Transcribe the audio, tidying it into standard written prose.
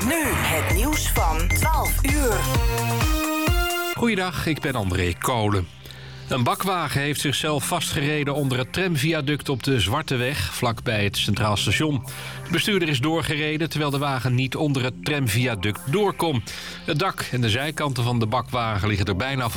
Nu het nieuws van 12 uur. Goeiedag, ik ben André Kolen. Een bakwagen heeft zichzelf vastgereden onder het tramviaduct op de Zwarteweg, vlakbij het Centraal Station. De bestuurder is doorgereden terwijl de wagen niet onder het tramviaduct doorkomt. Het dak en de zijkanten van de bakwagen liggen er bijna